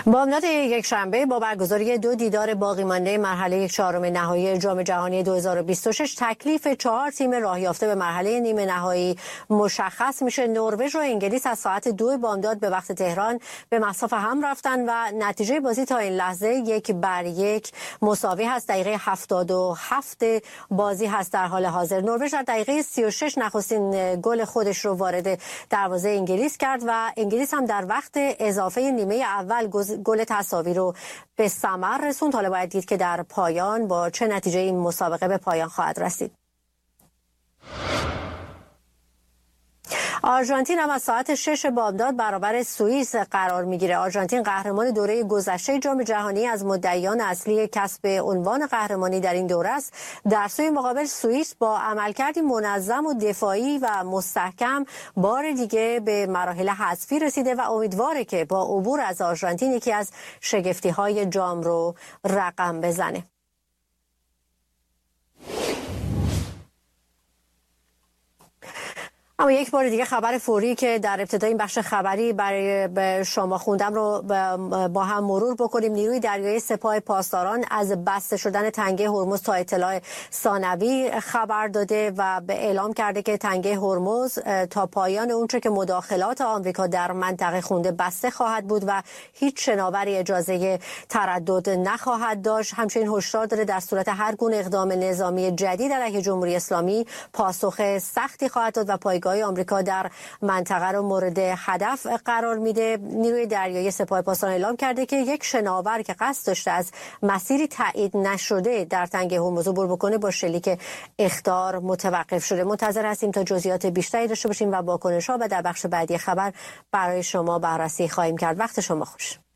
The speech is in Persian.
بامداد یک شنبه با برگزاری 2 دیدار باقی مانده مرحله 4 نهایی جام جهانی 2026 تکلیف 4 تیم راه یافته به مرحله نیمه نهایی مشخص میشه. نروژ و انگلیس از ساعت 2 بامداد به وقت تهران به مصاف هم رفتن و نتیجه بازی تا این لحظه 1-1 مساوی هست. دقیقه 77 بازی هست در حال حاضر. نروژ در دقیقه 36 نخستین گل خودش رو وارد دروازه انگلیس کرد و انگلیس هم در وقت اضافه نیمه اول گل تساوی رو به ثمر رسوند. حالا باید دید که در پایان با چه نتیجه این مسابقه به پایان خواهد رسید. آرژانتین هم از ساعت 6 بامداد برابر سوئیس قرار میگیره. آرژانتین قهرمان دوره گذشته جام جهانی از مدعیان اصلی کسب عنوان قهرمانی در این دوره است. در سوی مقابل سوئیس با عملکردی منظم و دفاعی و مستحکم بار دیگه به مراحل حذفی رسیده و امیدواره که با عبور از آرژانتین یکی از شگفتی‌های جام رو رقم بزنه. اما یک بار دیگه خبر فوری که در ابتدای این بخش خبری برای شما خوندم رو با هم مرور بکنیم. نیروی دریایی سپاه پاسداران از بسته شدن تنگه هرمز تا اطلاع ثانوی خبر داده و به اعلام کرده که تنگه هرمز تا پایان اونچه که مداخلات آمریکا در منطقه خونده بسته خواهد بود و هیچ شناوری اجازه تردد نخواهد داشت. همچنین هشدار داده در صورت هر گونه اقدام نظامی جدید علیه جمهوری اسلامی پاسخ سختی خواهد داد و پایگاه آمریکا در منطقه رو مورد هدف قرار میده. نیروی دریایی سپاه پاسداران اعلام کرده که یک شناور که قصد داشته از مسیری تایید نشده در تنگه هرمز عبور بکنه با شلیک اخطار متوقف شده. منتظر هستیم تا جزئیات بیشتری داشته باشیم و واکنش‌ها و در بخش بعدی خبر برای شما بررسی خواهیم کرد. وقت شما خوش.